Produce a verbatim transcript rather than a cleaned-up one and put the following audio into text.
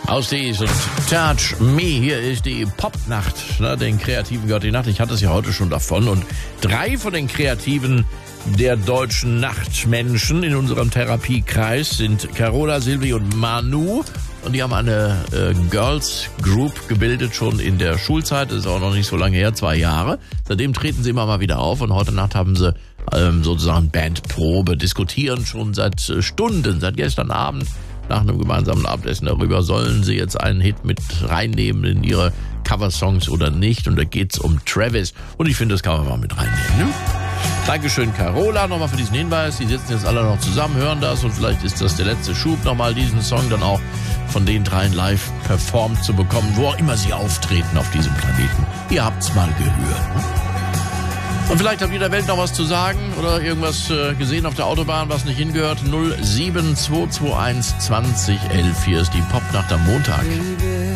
Aussies und Touch Me. Hier ist die Popnacht. Ne, den Kreativen gehört die Nacht. Ich hatte es ja heute schon davon. Und drei von den Kreativen der deutschen Nachtmenschen in unserem Therapiekreis sind Carola, Silvi und Manu. Und die haben eine äh, Girls Group gebildet, schon in der Schulzeit. Das ist auch noch nicht so lange her, zwei Jahre. Seitdem treten sie immer mal wieder auf. Und heute Nacht haben sie ähm, sozusagen Bandprobe, diskutieren schon seit äh, Stunden, seit gestern Abend. Nach einem gemeinsamen Abendessen darüber, sollen sie jetzt einen Hit mit reinnehmen in ihre Coversongs oder nicht. Und da geht's um Travis. Und ich finde, das kann man mal mit reinnehmen. Ne? Dankeschön, Carola, nochmal für diesen Hinweis. Die sitzen jetzt alle noch zusammen, hören das. Und vielleicht ist das der letzte Schub, nochmal diesen Song dann auch von den dreien live performt zu bekommen, wo auch immer sie auftreten auf diesem Planeten. Ihr habt's mal gehört. Ne? Und vielleicht habt ihr der Welt noch was zu sagen oder irgendwas äh, gesehen auf der Autobahn, was nicht hingehört. null sieben zwei zwei eins zwanzig elf. Hier ist die Popnacht am Montag. Baby.